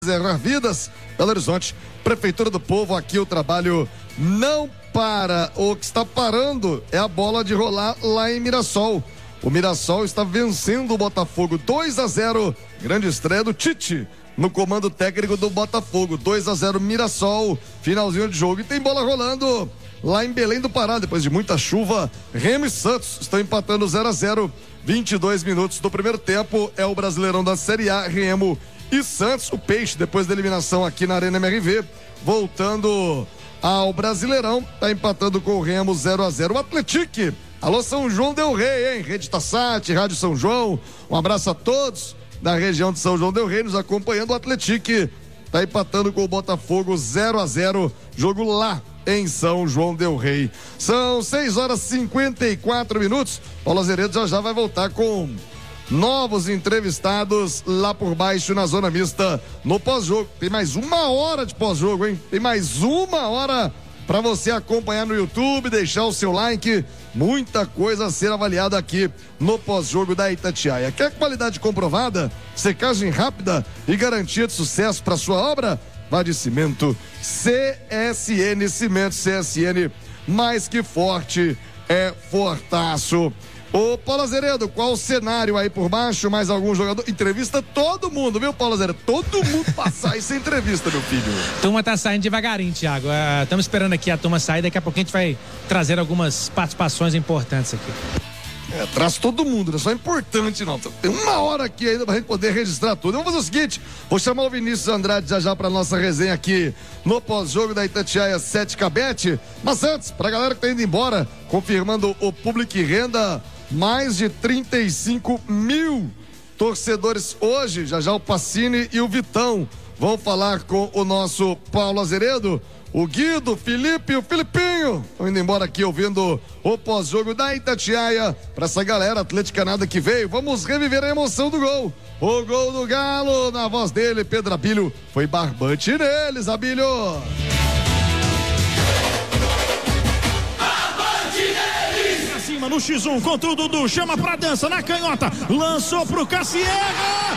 Preservar vidas, Belo Horizonte, Prefeitura do Povo. Aqui o trabalho não para. O que está parando é a bola de rolar lá em Mirassol. O Mirassol está vencendo o Botafogo 2-0. Grande estreia do Tite no comando técnico do Botafogo. 2-0 Mirassol, finalzinho de jogo. E tem bola rolando lá em Belém do Pará, depois de muita chuva. Remo e Santos estão empatando 0-0. 22 minutos do primeiro tempo. É o Brasileirão da Série A. Remo e Santos. O Peixe, depois da eliminação aqui na Arena MRV, voltando ao Brasileirão, tá empatando com o Remo 0-0. O Atlético, alô São João del Rei, hein? Rede Tassat, Rádio São João, um abraço a todos da região de São João del Rei nos acompanhando. O Atlético tá empatando com o Botafogo 0-0, jogo lá em São João del Rei. São 6h54. Paulo Azeredo já vai voltar com novos entrevistados lá por baixo na zona mista no pós-jogo. Tem mais uma hora de pós-jogo, hein? Tem mais uma hora para você acompanhar no YouTube, deixar o seu like. Muita coisa a ser avaliada aqui no pós-jogo da Itatiaia. Quer qualidade comprovada, secagem rápida e garantia de sucesso para sua obra? Vá de cimento CSN, cimento CSN, mais que forte, é fortaço. Ô Paulo Azeredo, qual o cenário aí por baixo? Mais algum jogador? Entrevista todo mundo, viu, Paulo Azeredo? Todo mundo passar essa entrevista, meu filho. A turma tá saindo devagarinho, Thiago. Estamos esperando aqui a turma sair, daqui a pouco a gente vai trazer algumas participações importantes aqui. Traz todo mundo, não é só importante não. Tem uma hora aqui ainda pra gente poder registrar tudo. Vamos fazer o seguinte, vou chamar o Vinícius Andrade já pra nossa resenha aqui no pós-jogo da Itatiaia 7 Cabete. Mas antes, pra galera que tá indo embora, confirmando o público e renda, mais de 35 mil torcedores hoje. Já o Pacini e o Vitão vão falar com o nosso Paulo Azeredo. O Guido, o Felipe e o Filipinho estão indo embora aqui ouvindo o pós-jogo da Itatiaia. Para essa galera atleticana que veio, vamos reviver a emoção do gol. O gol do Galo, na voz dele, Pedro Abílio. Foi barbante neles, Abílio. No X1 contra o Dudu, chama pra dança na canhota, lançou pro Cassiega.